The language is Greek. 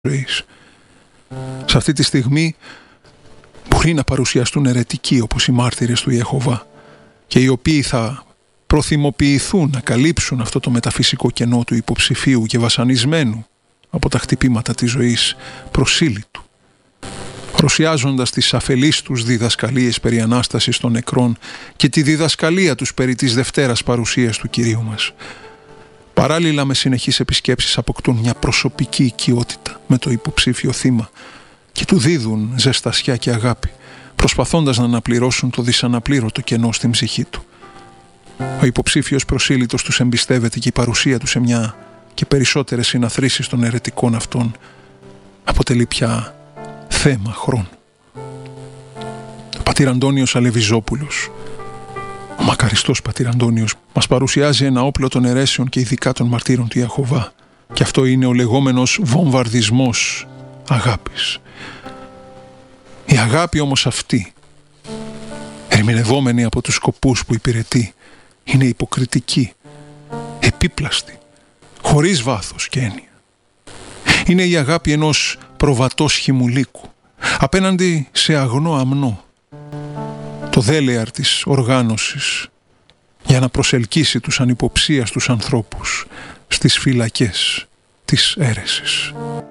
ζωής. Σε αυτή τη στιγμή μπορεί να παρουσιαστούν αιρετικοί όπως οι μάρτυρες του Ιεχωβά και οι οποίοι θα προθυμοποιηθούν να καλύψουν αυτό το μεταφυσικό κενό του υποψηφίου και βασανισμένου από τα χτυπήματα της ζωής προσήλυτου, παρουσιάζοντας τις αφελείς τους διδασκαλίες περί Ανάστασης των νεκρών και τη διδασκαλία τους περί της Δευτέρας παρουσίας του Κυρίου μας. Παράλληλα με συνεχείς επισκέψεις αποκτούν μια προσωπική οικειότητα με το υποψήφιο θύμα και του δίδουν ζεστασιά και αγάπη, προσπαθώντας να αναπληρώσουν το δυσαναπλήρωτο κενό στην ψυχή του. Ο υποψήφιος προσήλυτος τους εμπιστεύεται και η παρουσία του σε μια και περισσότερες συναθρήσεις των αιρετικών αυτών αποτελεί πια θέμα χρόνου. Ο πατήρ Αντώνιος Αλεβιζόπουλος, ο μακαριστός πατήρ Αντώνιος, μας παρουσιάζει ένα όπλο των αιρέσεων και ειδικά των μαρτύρων του Ιεχωβά, και αυτό είναι ο λεγόμενος βομβαρδισμός αγάπης. Η αγάπη όμως αυτή, ερμηνευόμενη από τους σκοπούς που υπηρετεί, είναι υποκριτική, επίπλαστη, χωρίς βάθος και έννοια. Είναι η αγάπη ενός προβατός χυμουλίκου απέναντι σε αγνό αμνό, το δέλεαρ της οργάνωσης, για να προσελκύσει τους ανυποψίαστους ανθρώπους στις φυλακές της αίρεσης.